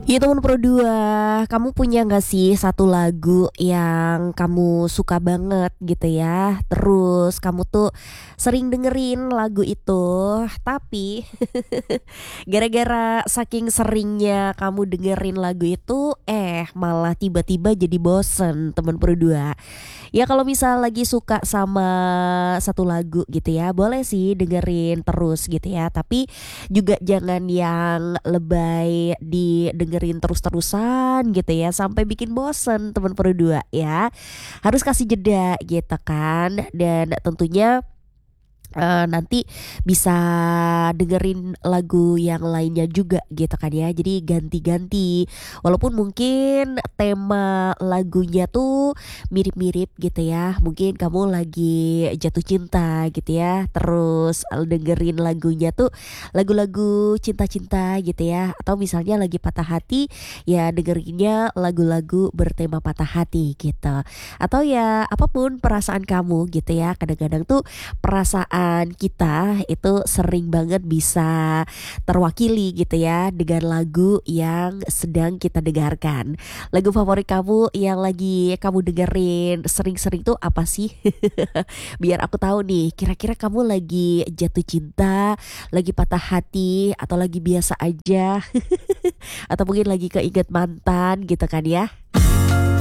Iya teman Pro 2, kamu punya nggak sih satu lagu yang kamu suka banget gitu ya? Terus kamu tuh sering dengerin lagu itu, tapi gara-gara saking seringnya kamu dengerin lagu itu, malah tiba-tiba jadi bosen teman Pro 2. Ya kalau misal lagi suka sama satu lagu gitu ya, boleh sih dengerin terus gitu ya. Tapi juga jangan yang lebay didengerin terus-terusan gitu ya sampai bikin bosen teman Pro 2 ya. Harus kasih jeda gitu kan. Dan tentunya nanti bisa dengerin lagu yang lainnya juga gitu kan ya. Jadi ganti-ganti. Walaupun mungkin tema lagunya tuh mirip-mirip gitu ya. Mungkin kamu lagi jatuh cinta gitu ya. Terus dengerin lagunya tuh lagu-lagu cinta-cinta gitu ya. Atau misalnya lagi patah hati ya dengerinnya lagu-lagu bertema patah hati gitu. Atau ya apapun perasaan kamu gitu ya. Kadang-kadang tuh perasaan kita itu sering banget bisa terwakili gitu ya dengan lagu yang sedang kita dengarkan. Lagu favorit kamu yang lagi kamu dengerin sering-sering tuh apa sih? Biar aku tahu nih, kira-kira kamu lagi jatuh cinta, lagi patah hati, atau lagi biasa aja, atau mungkin lagi keinget mantan gitu kan ya.